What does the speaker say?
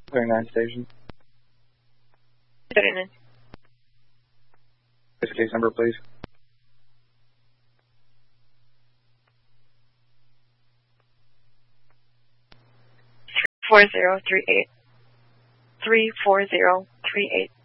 39 station. 39. Case number, please. Four zero 3-8. 34038.